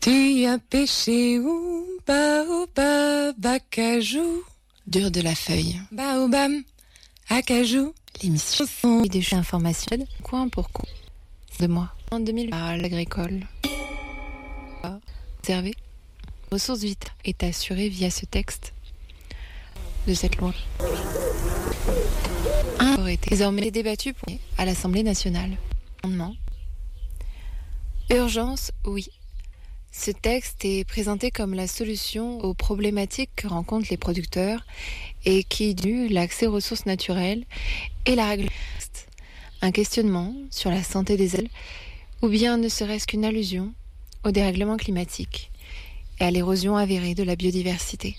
Tu as pêché où? Baobab, acajou. Dur de la feuille. Baobab, acajou. L'émission des jeux informations, coin pour coin. De moi. En 2000, à l'agricole. Observer. Ressources vitales est assurée via ce texte de cette loi. Un aurait été désormais débattu à l'Assemblée nationale. Amendement. Urgence, oui. Ce texte est présenté comme la solution aux problématiques que rencontrent les producteurs et qui due l'accès aux ressources naturelles et la règle. Un questionnement sur la santé des ailes ou bien ne serait-ce qu'une allusion au dérèglement climatique et à l'érosion avérée de la biodiversité.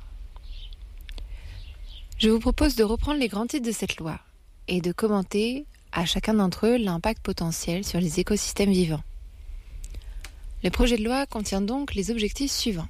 Je vous propose de reprendre les grands titres de cette loi et de commenter à chacun d'entre eux l'impact potentiel sur les écosystèmes vivants. Le projet de loi contient donc les objectifs suivants.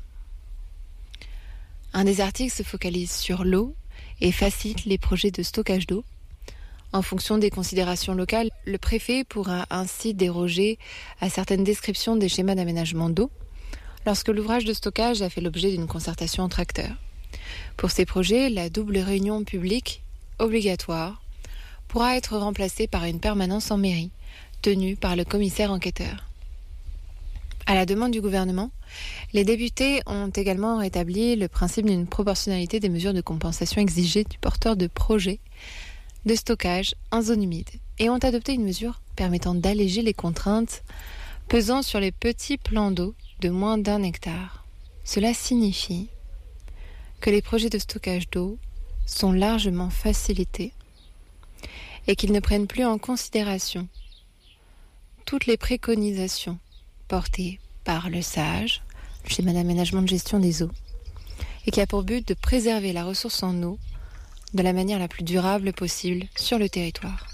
Un des articles se focalise sur l'eau et facilite les projets de stockage d'eau. En fonction des considérations locales, le préfet pourra ainsi déroger à certaines descriptions des schémas d'aménagement d'eau lorsque l'ouvrage de stockage a fait l'objet d'une concertation entre acteurs. Pour ces projets, la double réunion publique obligatoire pourra être remplacée par une permanence en mairie, tenue par le commissaire enquêteur. À la demande du gouvernement, les députés ont également rétabli le principe d'une proportionnalité des mesures de compensation exigées du porteur de projet de stockage en zone humide et ont adopté une mesure permettant d'alléger les contraintes pesant sur les petits plans d'eau de moins d'1 hectare. Cela signifie que les projets de stockage d'eau sont largement facilités et qu'ils ne prennent plus en considération toutes les préconisations portées par le SAGE, le schéma d'aménagement de gestion des eaux, et qui a pour but de préserver la ressource en eau de la manière la plus durable possible sur le territoire.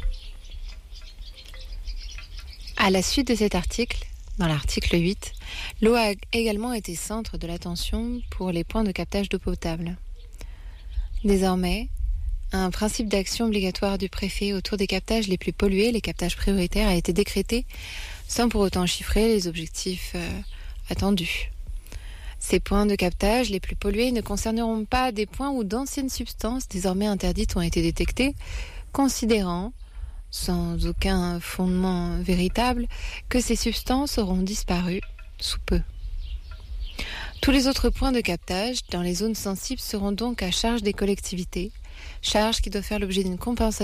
À la suite de cet article, dans l'article 8, l'eau a également été centre de l'attention pour les points de captage d'eau potable. Désormais, un principe d'action obligatoire du préfet autour des captages les plus pollués, les captages prioritaires, a été décrété sans pour autant chiffrer les objectifs attendus. Ces points de captage les plus pollués ne concerneront pas des points où d'anciennes substances désormais interdites ont été détectées, considérant, sans aucun fondement véritable, que ces substances auront disparu sous peu. Tous les autres points de captage dans les zones sensibles seront donc à charge des collectivités, charge qui doit faire l'objet d'une compensation